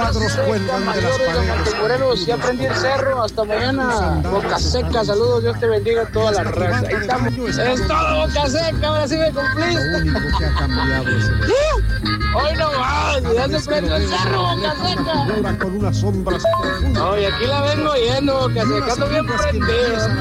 cuadros Seca, cuelgan de las Mayor de paredes. Montemorelos, ya aprendí el cerro, hasta mañana. Boca Seca, saludos, Dios te bendiga a toda la raza. Ahí estamos. Es todo Boca Seca, ahora sí me cumpliste. Lo único que ha cambiado es el Hoy no más, ya se prendió el cerro, Boca Seca. figura con unas sombras profundas. Oye, aquí la vengo yendo, Boca Seca, ando bien prendido.